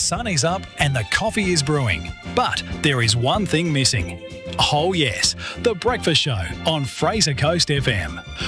sun is up and the coffee is brewing. But there is one thing missing. Oh yes, The Breakfast Show on Fraser Coast FM.